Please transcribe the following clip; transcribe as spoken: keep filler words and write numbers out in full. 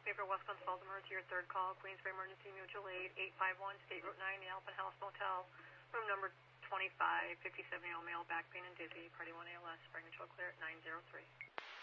Paper, West Gonzales Emergency, your third call, Queensbury Emergency Mutual Aid, eight five one State Route nine, the Alpine House Motel, room number twenty-five, fifty-seven year old male, back pain and dizzy, party one A L S, spring control clear at nine zero three.